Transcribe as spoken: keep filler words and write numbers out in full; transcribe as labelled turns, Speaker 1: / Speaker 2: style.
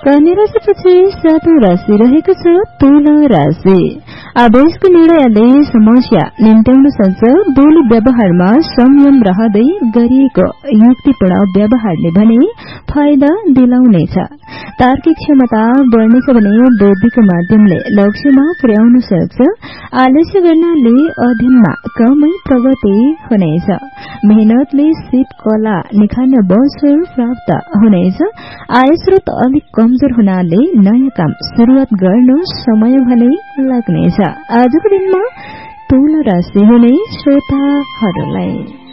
Speaker 1: कन्या राशिपछि सातौं राशि रहेको छ तुला राशि। आवेशको निर्णयले समस्या निम्त्याउन सक्छ। बोली व्यवहारमा संयम रहँदै गरिएको युक्तिपूर्ण व्यवहारले भने फाइदा दिलाउनेछ। तार्किक क्षमता बढ्नेछ भने बुद्धिको माध्यमले लक्ष्यमा पुर्याउन सक्छ। आलस्य गर्नाले अध्ययनमा कमै प्रगति हुनेछ। मेहनतले सिप कला निखार्न अवसर प्राप्त हुनेछ। आय स्रोत अलिक कमजोर हुनाले नयाँ काम शुरूआत गर्न समय भने लाग्नेछ। आजको दिनमा तुला राशि हुने श्रोताहरूलाई